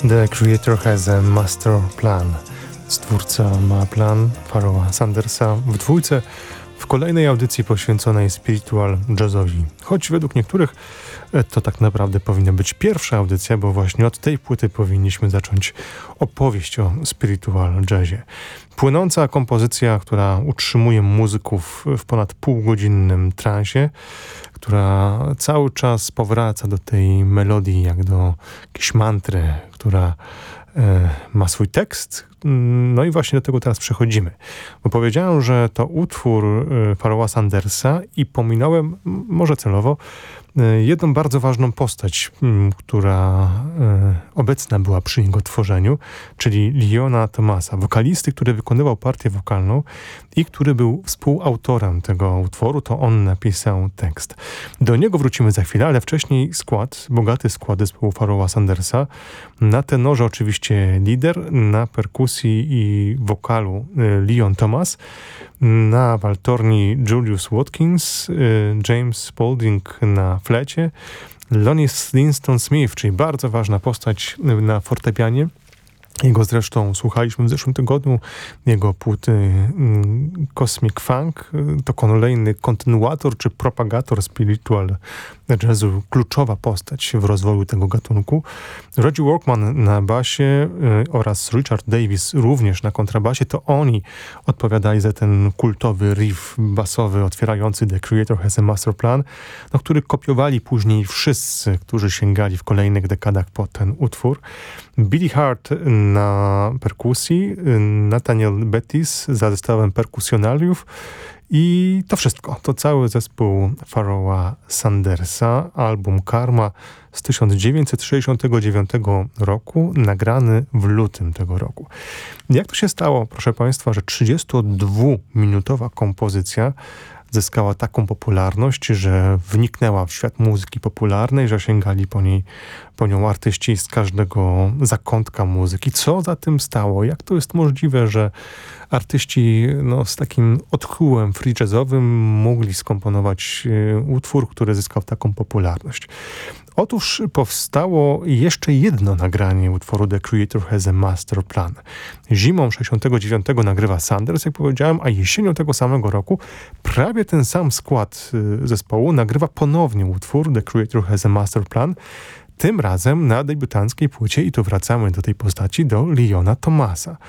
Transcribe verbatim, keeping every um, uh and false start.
The Creator has a master plan. Stwórca ma plan Pharoaha Sandersa w dwójce w kolejnej audycji poświęconej spiritual jazzowi. Choć według niektórych to tak naprawdę powinna być pierwsza audycja, bo właśnie od tej płyty powinniśmy zacząć opowieść o spiritual jazzie. Płynąca kompozycja, która utrzymuje muzyków w ponad półgodzinnym transie, która cały czas powraca do tej melodii jak do jakiejś mantry, która e, ma swój tekst. No i właśnie do tego teraz przechodzimy. Bo powiedziałem, że to utwór e, Pharoaha Sandersa i pominąłem, może celowo, jedną bardzo ważną postać, która e, obecna była przy jego tworzeniu, czyli Leona Thomasa, wokalisty, który wykonywał partię wokalną i który był współautorem tego utworu. To on napisał tekst. Do niego wrócimy za chwilę, ale wcześniej skład, bogaty skład zespołu Pharoaha Sandersa. Na tenorze oczywiście lider, na perkusji i wokalu e, Leon Thomas, na waltorni Julius Watkins, e, James Spaulding na flecie, Lonnie Linston Smith, czyli bardzo ważna postać na fortepianie. Jego zresztą słuchaliśmy w zeszłym tygodniu, jego płyty mm, Cosmic Funk. To kolejny kontynuator czy propagator spiritual jazzu, kluczowa postać w rozwoju tego gatunku. Reggie Workman na basie y, oraz Richard Davis również na kontrabasie. To oni odpowiadali za ten kultowy riff basowy otwierający The Creator has a master plan, no, który kopiowali później wszyscy, którzy sięgali w kolejnych dekadach po ten utwór. Billy Hart na perkusji, Nathaniel Bettis za zestawem perkusjonariów i to wszystko. To cały zespół Pharoaha Sandersa, album Karma z tysiąc dziewięćset sześćdziesiątego dziewiątego roku, nagrany w lutym tego roku. Jak to się stało, proszę Państwa, że trzydziestodwuminutowa kompozycja zyskała taką popularność, że wniknęła w świat muzyki popularnej, że sięgali po niej, po nią artyści z każdego zakątka muzyki. Co za tym stało? Jak to jest możliwe, że artyści no, z takim odchyłem free jazzowym mogli skomponować y, utwór, który zyskał taką popularność? Otóż powstało jeszcze jedno nagranie utworu The Creator has a master plan. Zimą sześćdziesiątego dziewiątego nagrywa Sanders, jak powiedziałem, a jesienią tego samego roku prawie ten sam skład y, zespołu nagrywa ponownie utwór The Creator has a master plan, tym razem na debiutanckiej płycie, i tu wracamy do tej postaci, do Leona Thomasa.